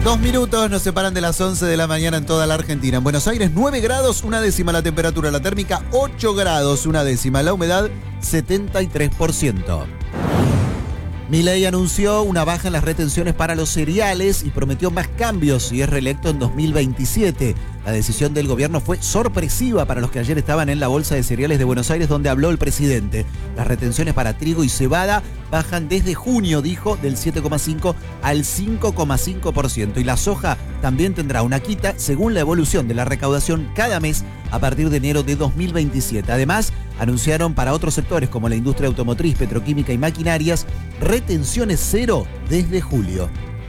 2 minutos nos separan de las 11 de la mañana en toda la Argentina. En Buenos Aires, 9 grados, 1/10 la temperatura, la térmica 8 grados, 1/10, la humedad 73%. Milei anunció una baja en las retenciones para los cereales y prometió más cambios si es reelecto en 2027. La decisión del gobierno fue sorpresiva para los que ayer estaban en la Bolsa de Cereales de Buenos Aires, donde habló el presidente. Las retenciones para trigo y cebada bajan desde junio, dijo, del 7,5 al 5,5%. Y la soja también tendrá una quita según la evolución de la recaudación cada mes a partir de enero de 2027. Además, anunciaron para otros sectores como la industria automotriz, petroquímica y maquinarias, retenciones cero desde julio.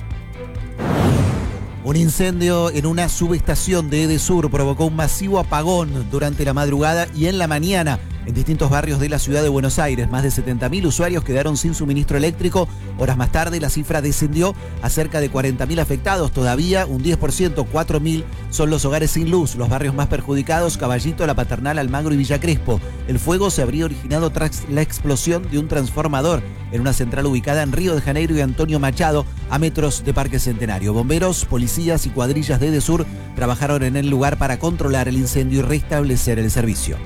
Un incendio en una subestación de Edesur provocó un masivo apagón durante la madrugada y en la mañana en distintos barrios de la ciudad de Buenos Aires. Más de 70.000 usuarios quedaron sin suministro eléctrico. Horas más tarde la cifra descendió a cerca de 40.000 afectados. Todavía un 10%, 4.000 son los hogares sin luz. Los barrios más perjudicados, Caballito, La Paternal, Almagro y Villa Crespo. El fuego se habría originado tras la explosión de un transformador en una central ubicada en Río de Janeiro y Antonio Machado, a metros de Parque Centenario. Bomberos, policías y cuadrillas de Edesur trabajaron en el lugar para controlar el incendio y restablecer el servicio.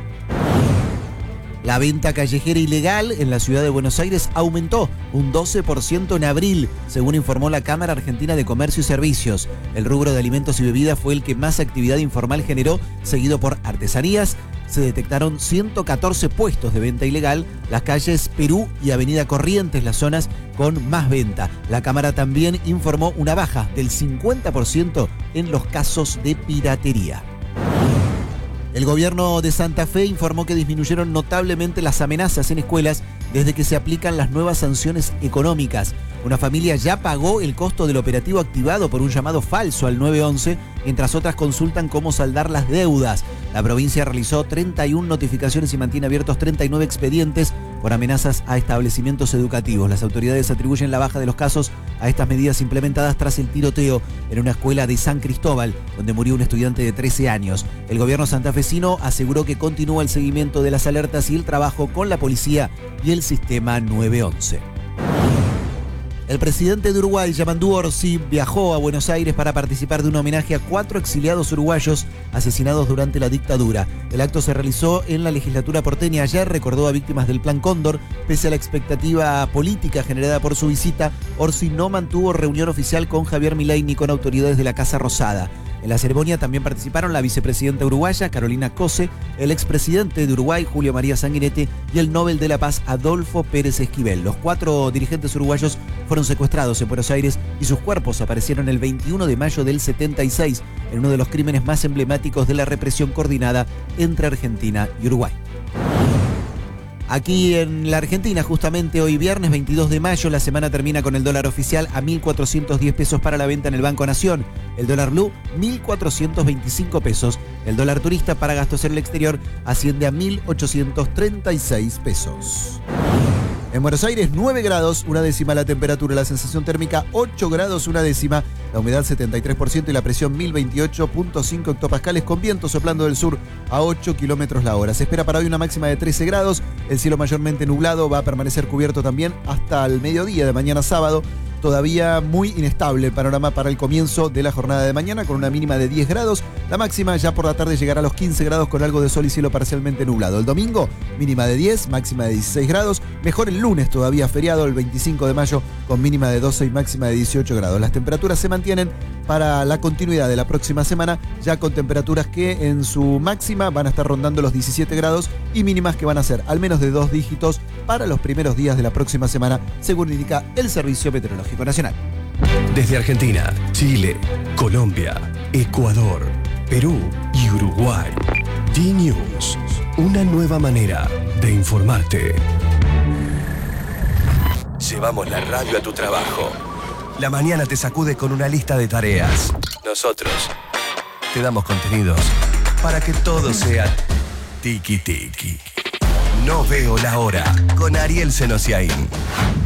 La venta callejera ilegal en la ciudad de Buenos Aires aumentó un 12% en abril, según informó la Cámara Argentina de Comercio y Servicios. El rubro de alimentos y bebidas fue el que más actividad informal generó, seguido por artesanías. Se detectaron 114 puestos de venta ilegal, las calles Perú y Avenida Corrientes, las zonas con más venta. La Cámara también informó una baja del 50% en los casos de piratería. El gobierno de Santa Fe informó que disminuyeron notablemente las amenazas en escuelas desde que se aplican las nuevas sanciones económicas. Una familia ya pagó el costo del operativo activado por un llamado falso al 911, mientras otras consultan cómo saldar las deudas. La provincia realizó 31 notificaciones y mantiene abiertos 39 expedientes por amenazas a establecimientos educativos. Las autoridades atribuyen la baja de los casos a estas medidas implementadas tras el tiroteo en una escuela de San Cristóbal, donde murió un estudiante de 13 años. El gobierno santafesino aseguró que continúa el seguimiento de las alertas y el trabajo con la policía y el sistema 911. El presidente de Uruguay, Yamandú Orsi, viajó a Buenos Aires para participar de un homenaje a 4 exiliados uruguayos asesinados durante la dictadura. El acto se realizó en la legislatura porteña. Ayer recordó a víctimas del Plan Cóndor. Pese a la expectativa política generada por su visita, Orsi no mantuvo reunión oficial con Javier Milei ni con autoridades de la Casa Rosada. En la ceremonia también participaron la vicepresidenta uruguaya, Carolina Cose, el expresidente de Uruguay, Julio María Sanguinetti, y el Nobel de la Paz, Adolfo Pérez Esquivel. Los 4 dirigentes uruguayos fueron secuestrados en Buenos Aires y sus cuerpos aparecieron el 21 de mayo del 76 en uno de los crímenes más emblemáticos de la represión coordinada entre Argentina y Uruguay. Aquí en la Argentina, justamente hoy viernes 22 de mayo, la semana termina con el dólar oficial a 1.410 pesos para la venta en el Banco Nación. El dólar blue, 1.425 pesos. El dólar turista para gastos en el exterior asciende a 1.836 pesos. En Buenos Aires, 9 grados, 1/10 la temperatura, la sensación térmica 8 grados, 1/10, la humedad 73% y la presión 1028.5 hectopascales con viento soplando del sur a 8 kilómetros la hora. Se espera para hoy una máxima de 13 grados, el cielo mayormente nublado va a permanecer cubierto también hasta el mediodía de mañana sábado. Todavía muy inestable el panorama para el comienzo de la jornada de mañana, con una mínima de 10 grados. La máxima ya por la tarde llegará a los 15 grados con algo de sol y cielo parcialmente nublado. El domingo, mínima de 10, máxima de 16 grados. Mejor el lunes, todavía feriado, el 25 de mayo, con mínima de 12 y máxima de 18 grados. Las temperaturas se mantienen para la continuidad de la próxima semana, ya con temperaturas que en su máxima van a estar rondando los 17 grados y mínimas que van a ser al menos de 2 dígitos para los primeros días de la próxima semana, según indica el Servicio Meteorológico Nacional. Desde Argentina, Chile, Colombia, Ecuador, Perú y Uruguay. D-News, una nueva manera de informarte. Llevamos la radio a tu trabajo. La mañana te sacude con una lista de tareas. Nosotros te damos contenidos para que todo sea tiki-tiki. No veo la hora con Ariel Senosiaín.